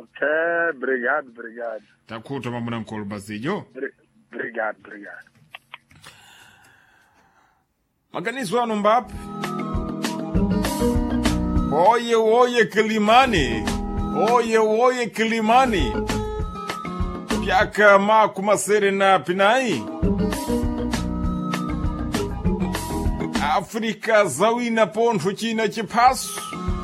Okay, obrigado. Takuta mamuna nkolo bazijo. Obrigado. Maganizo ano mbapi? Oye Kilimani. Oye Kilimani. Pyaka maku masere na pinai. Afrika zawina poncho china chipasu.